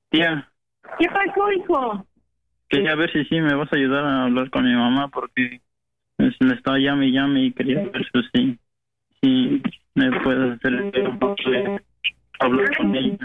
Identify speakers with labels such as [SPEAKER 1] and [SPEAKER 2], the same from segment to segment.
[SPEAKER 1] Tía,
[SPEAKER 2] ¿Qué pasó, hijo?
[SPEAKER 1] quería ver si sí me vas a ayudar a hablar con mi mamá porque le estaba llame y llame y quería ver si me puedes hacer el favor de hablar con ella.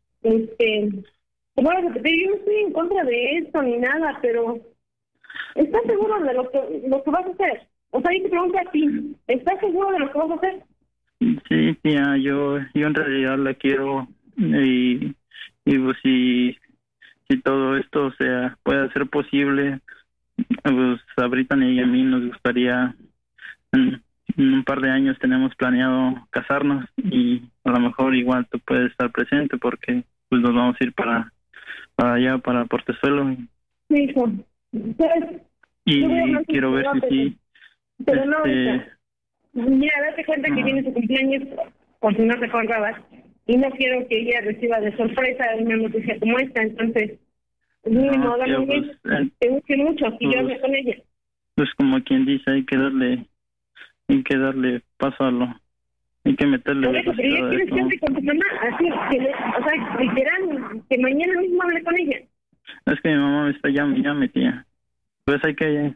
[SPEAKER 2] Bueno, yo no estoy en contra de esto ni nada, pero ¿estás seguro de lo que vas a hacer? O sea, yo te pregunto a ti, ¿estás seguro de lo que vas a hacer?
[SPEAKER 1] Sí, tía, yo en realidad la quiero y pues si todo esto puede ser posible, pues a Brittany y a mí nos gustaría, en un par de años tenemos planeado casarnos y a lo mejor igual tú puedes estar presente porque pues nos vamos a ir para allá, para Portezuelo.
[SPEAKER 2] Sí, hijo. ¿Sabes?
[SPEAKER 1] Y quiero ver si sí.
[SPEAKER 2] Pero no, mira, date cuenta que viene su cumpleaños, por si no te acordabas, y no quiero que ella reciba de sorpresa una noticia como esta, entonces, mínimo, dame bien, te guste mucho, si yo hablo con ella.
[SPEAKER 1] Pues como quien dice, hay que darle paso a lo, hay que meterle.
[SPEAKER 2] Por eso, pero ya quieres que hable con tu mamá, así, o sea, literal, que mañana mismo hable con ella.
[SPEAKER 1] Es que mi mamá me está llame, tía. Pues de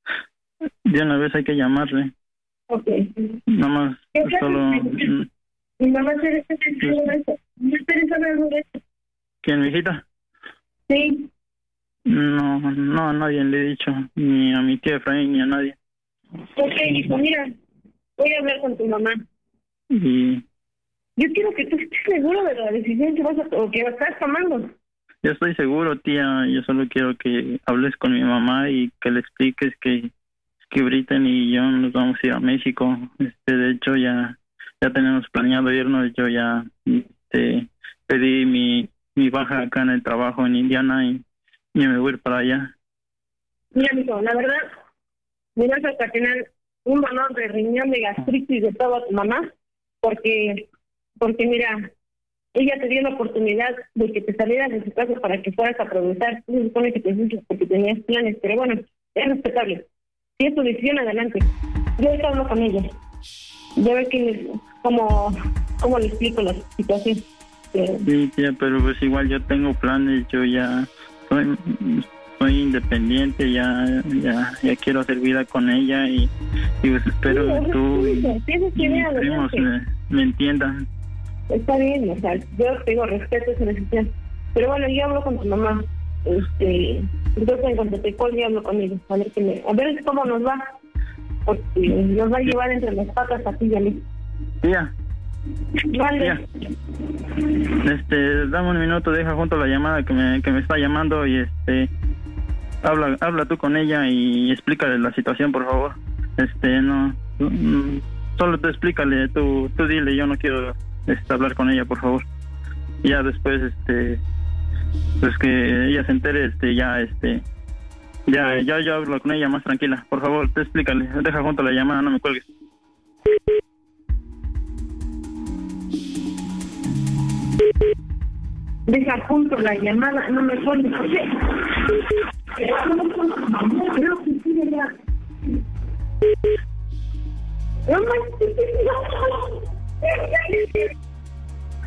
[SPEAKER 1] una vez hay que llamarle.
[SPEAKER 2] Ok.
[SPEAKER 1] Nada más, solo...
[SPEAKER 2] Mi mamá se interesa algo de eso.
[SPEAKER 1] ¿Quién, mi hijita?
[SPEAKER 2] Sí.
[SPEAKER 1] No, a nadie le he dicho, ni a mi tía Efraín, ni a nadie.
[SPEAKER 2] Ok, hijo, mira, voy a hablar con tu mamá.
[SPEAKER 1] Y...
[SPEAKER 2] yo quiero que tú estés seguro de la decisión que estás tomando.
[SPEAKER 1] Yo estoy seguro, tía, yo solo quiero que hables con mi mamá y que le expliques que Brittany y yo nos vamos a ir a México. De hecho ya tenemos planeado irnos. Yo ya pedí mi baja acá en el trabajo en Indiana y me voy a ir para allá.
[SPEAKER 2] Mira, amigo, la verdad, me vas a ocasionar un dolor de riñón, de gastritis, de todo a tu mamá, porque mira, ella te dio la oportunidad de que te salieras de su casa para que fueras a aprovechar. Se supone que te fuiste porque tenías planes, pero bueno, es respetable. Si es tu decisión, adelante. Yo ahorita hablo con ella. Ya ves cómo le explico la situación.
[SPEAKER 1] Sí, tía, pero pues igual yo tengo planes, yo ya soy independiente, ya quiero hacer vida con ella y pues espero que tú y mis primos me entiendan.
[SPEAKER 2] Está bien, o sea, yo tengo respeto a esa decisión. Pero bueno, yo hablo con tu mamá. Entonces en cuanto te colgue hablo con ella, a ver cómo nos va, porque nos va a llevar entre las patas a ti y a mí.
[SPEAKER 1] Tía.
[SPEAKER 2] Vale.
[SPEAKER 1] Tía. Dame un minuto, deja junto la llamada que me está llamando y habla tú con ella y explícale la situación, por favor. Solo tú explícale, tú dile, yo no quiero hablar con ella, por favor. Ya después pues que ella se entere, ya yo hablo con ella más tranquila. Por favor, te explícale, deja junto la llamada, no me cuelgues.
[SPEAKER 2] Deja junto la llamada, no me cuelgues. Creo que sí, ¿verdad? No,